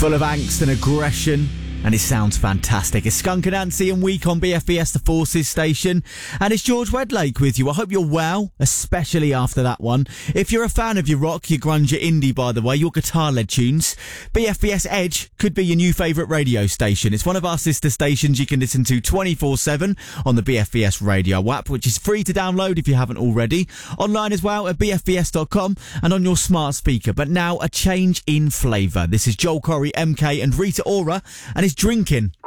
Full of angst and aggression, and it sounds fantastic. It's Skunk Anansie and Week on BFBS, the Forces station, and it's George Wedlake with you. I hope you're well, especially after that one. If you're a fan of your rock, your grunge, your indie, by the way, your guitar-led tunes, BFBS Edge could be your new favourite radio station. It's one of our sister stations you can listen to 24/7 on the BFBS radio app, which is free to download if you haven't already. Online as well at bfbs.com and on your smart speaker. But now a change in flavour. This is Joel Corry, MK and Rita Ora, and it's Drinking.